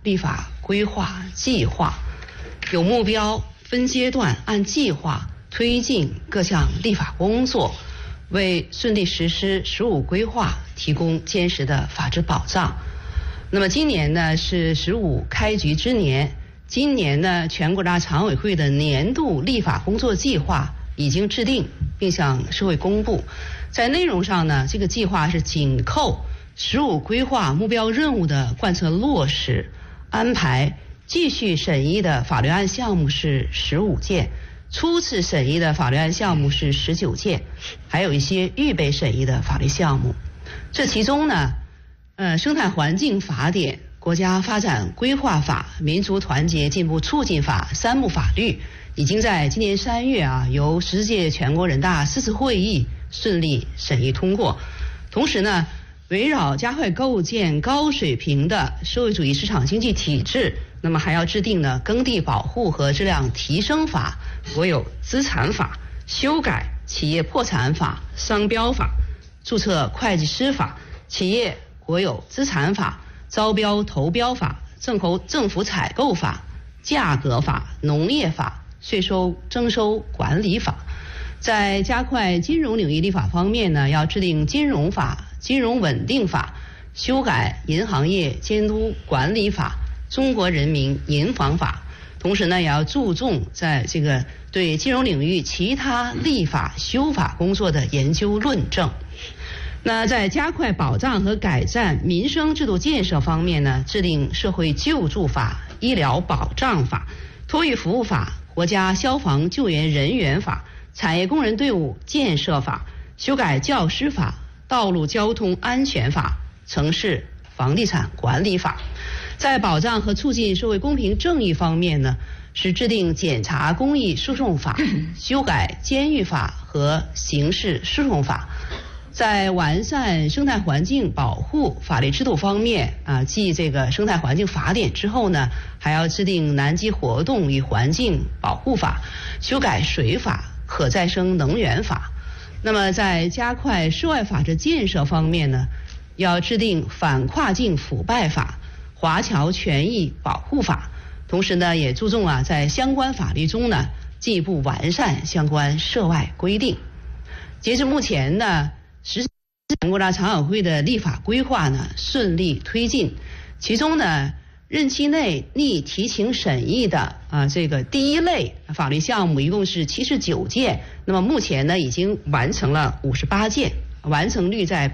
立法规划计划，有目标、分阶段、按计划推进各项立法工作，为顺利实施“十五”规划提供坚实的法治保障。那么今年呢是“十五”开局之年，今年呢全国人大常委会的年度立法工作计划已经制定并向社会公布。在内容上呢，这个计划是紧扣“十五”规划目标任务的贯彻落实，安排继续审议的法律案项目是15件，初次审议的法律案项目是19件，还有一些预备审议的法律项目。这其中呢，生态环境法典、国家发展规划法、民族团结进步促进法3部法律已经在今年3月由14届全国人大4次会议顺利审议通过。同时呢，围绕加快构建高水平的社会主义市场经济体制，那么还要制定呢耕地保护和质量提升法、国有资产法，修改企业破产法、商标法、注册会计师法、企业国有资产法、招标投标法、政府采购法、价格法、农业法、税收征收管理法。在加快金融领域立法方面呢，要制定金融法、金融稳定法，修改银行业监督管理法、中国人民银行法。同时呢，也要注重在这个对金融领域其他立法修法工作的研究论证。那在加快保障和改善民生制度建设方面呢，制定社会救助法、医疗保障法、托育服务法、国家消防救援人员法、产业工人队伍建设法，修改教师法、道路交通安全法、城市房地产管理法。在保障和促进社会公平正义方面呢，是制定检察公益诉讼法，修改监狱法和刑事诉讼法。在完善生态环境保护法律制度方面继这个生态环境法典之后呢，还要制定南极活动与环境保护法，修改水法、可再生能源法。那么在加快涉外法治建设方面呢，要制定反跨境腐败法、华侨权益保护法。同时呢，也注重在相关法律中呢进一步完善相关涉外规定。截至目前呢，全国人大常委会的立法规划呢顺利推进，其中呢任期内拟提请审议的这个第一类法律项目一共是79件，那么目前呢已经完成了58件，完成率在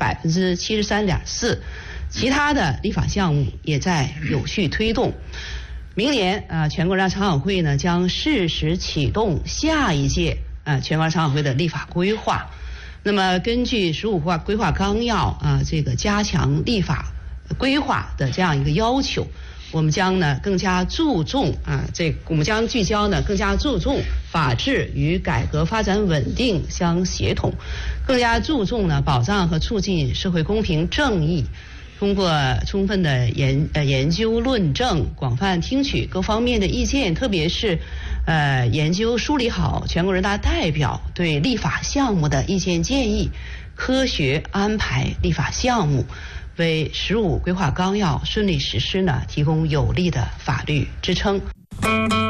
73.4%，其他的立法项目也在有序推动。明年全国人大常委会呢将适时启动下一届全国人大常委会的立法规划。那么根据15规划纲要这个加强立法规划的这样一个要求，我们将呢更加注重我们将聚焦呢更加注重法治与改革发展稳定相协同，更加注重呢保障和促进社会公平正义。通过充分的研究论证，广泛听取各方面的意见，特别是研究梳理好全国人大代表对立法项目的意见建议，科学安排立法项目，为15规划纲要顺利实施呢提供有力的法律支撑。